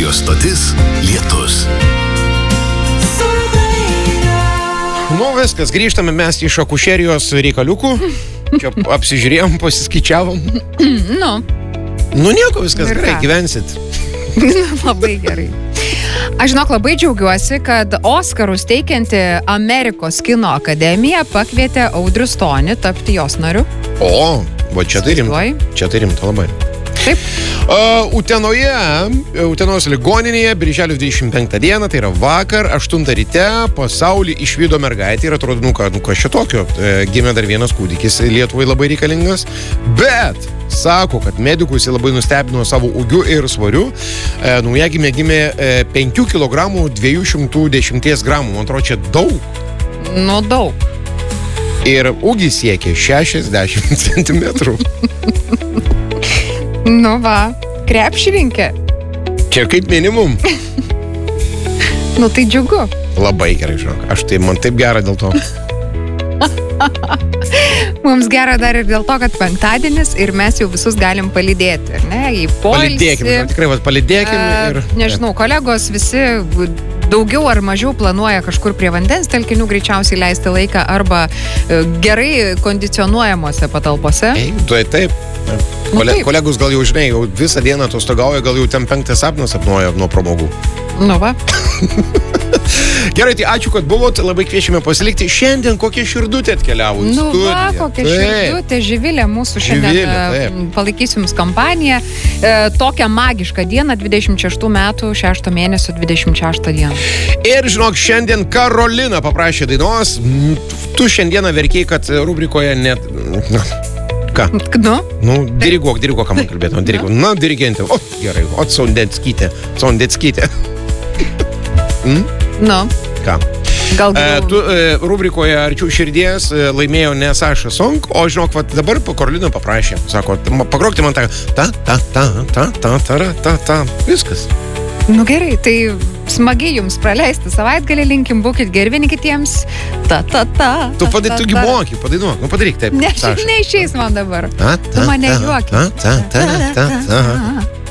Radijos stotis Lietus. Nu, viskas, grįžtame mes iš akušerijos reikaliukų. Čia apsižiūrėjom, pasiskaičiavom. Nu, nieko, viskas Ir gerai, ką? gyvensit. Labai gerai. Aš žinok, labai džiaugiuosi, kad Oskarus teikianti Amerikos kino akademija pakvietė Audrių Stonį tapti jos nariu. O, va čia tai rimta. Įsivaizduoji? Čia tai rimta labai. Taip. Utenos ligoninėje, birželio 25 dieną, tai yra vakar, 8 ryte, pasaulį išvydo mergaitė ir atrodo, kas čia tokio, gimė dar vienas kūdikis, Lietuvai labai reikalingas, bet sako, kad medikus labai nustebino savo ūgiu ir svariu, naujagimė gimė 5 kg 210 gramų, man atrodo, čia daug. Nu, daug. Ir ūgis siekia 60 centimetrų. Nu va, krepšininkė. Čia kaip minimum. Nu tai džiugu. Labai gerai, žinok. Man taip gera dėl to. Mums gera dar ir dėl to, kad penktadienis ir mes jau visus galim palydėti, ar ne? Į poilsį. Palydėkim, tikrai, palydėkim ir... Nežinau, kolegos visi daugiau ar mažiau planuoja kažkur prie vandens telkinių greičiausiai leisti laiką arba gerai kondicionuojamuose patalpose. Taip. Kolegus gal jau žinai, jau visą dieną atostogauja, gal jau ten 5 sapną sapnuoja nuo pramogų. Nu va. Gerai, tai ačiū, kad buvot, labai kviečiame pasilikti. Šiandien kokia širdutė atkeliavo į Nu studiją. va, kokia širdutė, Živilė mūsų šiandien palaikys jums kompaniją. Tokią magišką dieną, 26 metų, 6 mėnesio 26 dieną. Ir žinok, šiandien Karolina paprašė dainos. Tu šiandieną verkiai, kad rubrikoje net... Ką? Nu, diriguok, ką man kalbėtum. Na, dirigentė. O, gerai, o Sondeckytė. Nu. Ką? Gal Tu rubrikoje Arčiau širdies laimėjo ne Saša Song, o žinok, dabar Karolina paprašė. Sako, pagrokti man tą ta. Viskas. Nu gerai, tai smagiai jums praleisti savaitgalį, linkim, būkit geri vieni kitiems. Ta. Tu moki, padainuok, padaryk taip. Neišeis man dabar. Tu mane juoki. Ta.